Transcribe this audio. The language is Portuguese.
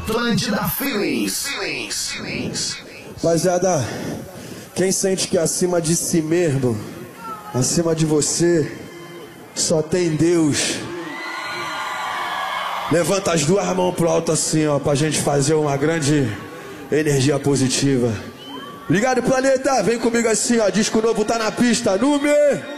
Atlântida Feelings. Rapaziada, quem sente que acima de si mesmo, acima de você, só tem Deus, levanta as duas mãos pro alto assim, ó, pra gente fazer uma grande energia positiva. Obrigado, planeta, vem comigo assim, ó, disco novo tá na pista, Número